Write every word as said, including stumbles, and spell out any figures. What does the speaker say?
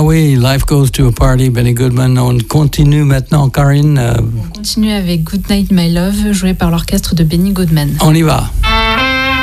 oui, Life Goes to a Party, Benny Goodman. On continue maintenant, Karine. Euh... On continue avec Good Night My Love, joué par l'orchestre de Benny Goodman. On y va.